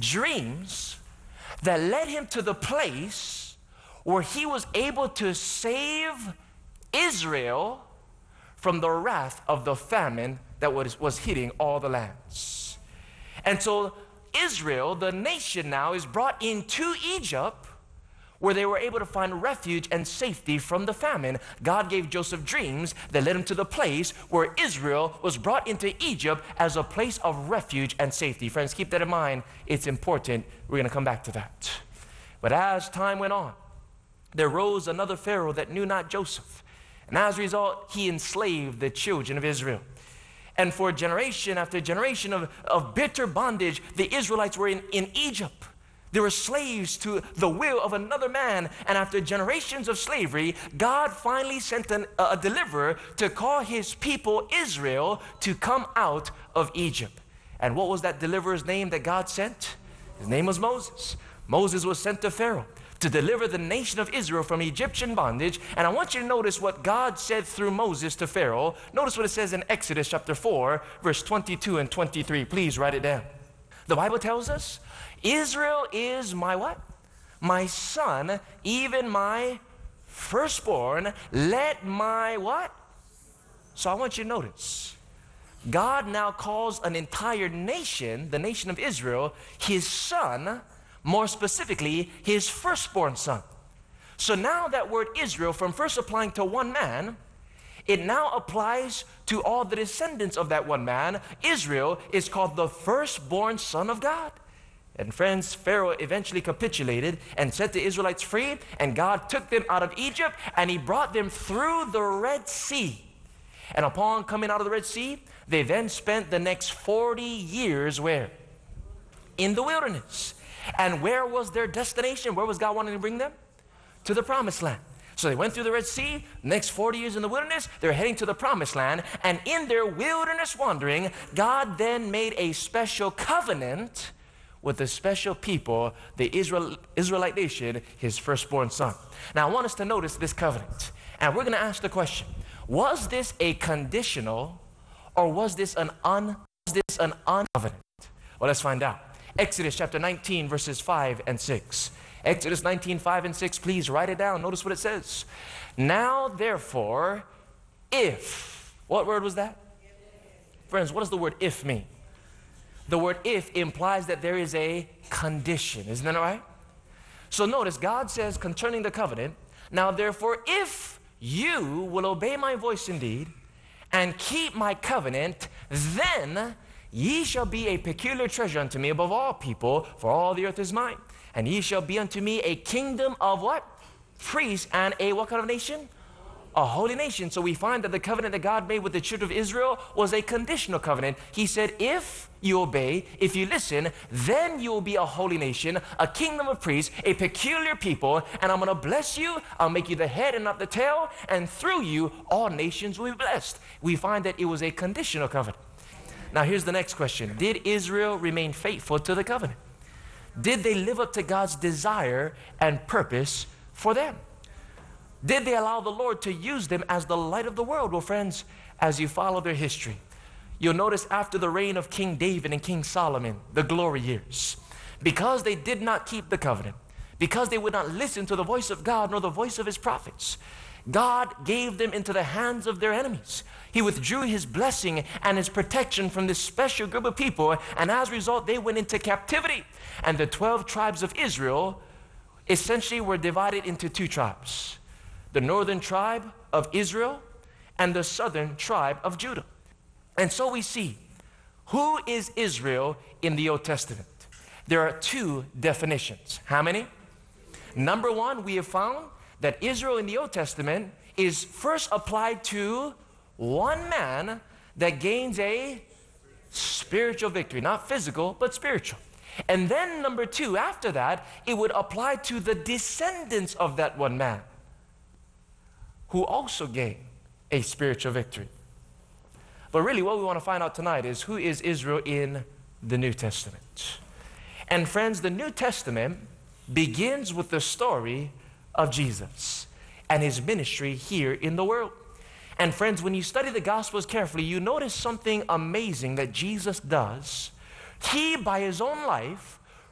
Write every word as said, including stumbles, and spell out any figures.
dreams that led him to the place where he was able to save Israel from the wrath of the famine that was, was hitting all the lands. And so Israel, the nation now, is brought into Egypt, where they were able to find refuge and safety from the famine. God gave Joseph dreams that led him to the place where Israel was brought into Egypt as a place of refuge and safety. Friends, keep that in mind. It's important. We're going to come back to that. But as time went on, there rose another Pharaoh that knew not Joseph. And as a result, he enslaved the children of Israel. And for generation after generation of, of bitter bondage, the Israelites were in, in Egypt. They were slaves to the will of another man. And after generations of slavery, God finally sent an, a deliverer to call his people Israel to come out of Egypt. And what was that deliverer's name that God sent? His name was Moses. Moses was sent to Pharaoh to deliver the nation of Israel from Egyptian bondage. And I want you to notice what God said through Moses to Pharaoh. Notice what it says in Exodus chapter four, verse twenty-two and twenty-three. Please write it down. The Bible tells us, Israel is my what? My son, even my firstborn. Let my what? So I want you to notice, God now calls an entire nation, the nation of Israel, his son, more specifically, his firstborn son. So now that word Israel, from first applying to one man, it now applies to all the descendants of that one man. Israel is called the firstborn son of God. And friends, Pharaoh eventually capitulated and set the Israelites free, and God took them out of Egypt, and he brought them through the Red Sea. And upon coming out of the Red Sea, they then spent the next forty years where? In the wilderness. And where was their destination? Where was God wanting to bring them? To the promised land. So they went through the Red Sea, next forty years in the wilderness, they're heading to the promised land. And in their wilderness wandering, God then made a special covenant with the special people, the Israel, Israelite nation, his firstborn son. Now I want us to notice this covenant. And we're going to ask the question, was this a conditional or was this an un, was this an uncovenant? Well, let's find out. Exodus chapter nineteen, verses five and six. Exodus nineteen, five and six, please write it down. Notice what it says. Now, therefore, if, what word was that? If. Friends, what does the word if mean? The word if implies that there is a condition. Isn't that right? So notice, God says concerning the covenant, now therefore, if you will obey my voice indeed and keep my covenant, then ye shall be a peculiar treasure unto me above all people, for all the earth is mine. And ye shall be unto me a kingdom of what? Priests, and a what kind of nation? A holy nation. So we find that the covenant that God made with the children of Israel was a conditional covenant. He said, if you obey, if you listen, then you will be a holy nation, a kingdom of priests, a peculiar people, and I'm going to bless you. I'll make you the head and not the tail, and through you, all nations will be blessed. We find that it was a conditional covenant. Now here's the next question. Did Israel remain faithful to the covenant? Did they live up to God's desire and purpose for them? Did they allow the Lord to use them as the light of the world? Well, friends, as you follow their history, you'll notice after the reign of King David and King Solomon, the glory years, because they did not keep the covenant, because they would not listen to the voice of God nor the voice of his prophets, God gave them into the hands of their enemies. He withdrew his blessing and his protection from this special group of people, and as a result, they went into captivity. And the twelve tribes of Israel essentially were divided into two tribes. The northern tribe of Israel and the southern tribe of Judah. And so we see, who is Israel in the Old Testament? There are two definitions. How many? Number one, we have found that Israel in the Old Testament is first applied to one man that gains a spiritual victory, not physical, but spiritual. And then number two, after that, it would apply to the descendants of that one man, who also gain a spiritual victory. But really what we want to find out tonight is, who is Israel in the New Testament? And friends, the New Testament begins with the story of Jesus and his ministry here in the world. And friends, when you study the Gospels carefully, you notice something amazing that Jesus does. He, by his own life,